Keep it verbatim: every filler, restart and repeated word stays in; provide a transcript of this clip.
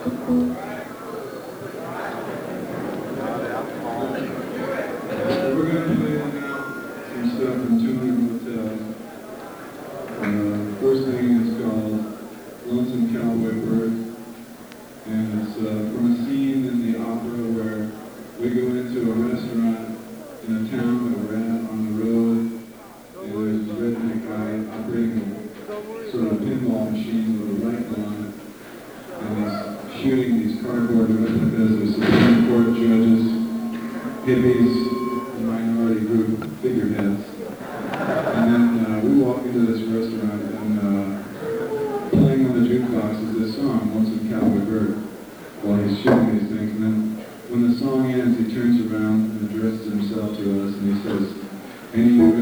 We're going to play now some stuff from Two Hundred Motel. Uh, first thing is called Lonesome Cowboy Bird, and it's uh, from a scene in the opera where we go into a restaurant in a town that we're at on the road, and there's this redneck guy operating a sort of pinball machine with a rifle on it, and he's shooting these cardboard replicas of Supreme Court judges, hippies, and minority group figureheads. And then uh, we walk into this restaurant, and uh, playing on the jukebox is this song, Lonesome Cowboy Bird, while he's shooting these things. And then when the song ends, he turns around and addresses himself to us, and he says, "Any of you